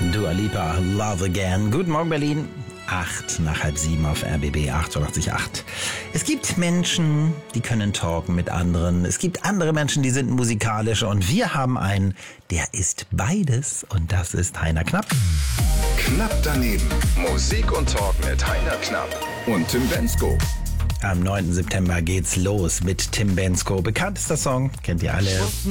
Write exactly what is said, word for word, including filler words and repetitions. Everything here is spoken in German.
Dua Lipa, Love Again. Guten Morgen, Berlin. Acht nach halb sieben auf R B B achtundachtzig Komma acht. Es gibt Menschen, die können talken mit anderen. Es gibt andere Menschen, die sind musikalisch. Und wir haben einen, der ist beides. Und das ist Heiner Knapp. Knapp daneben. Musik und Talk mit Heiner Knapp und Tim Bendzko. Am neunten September geht's los mit Tim Bendzko. Bekanntester Song, kennt ihr alle.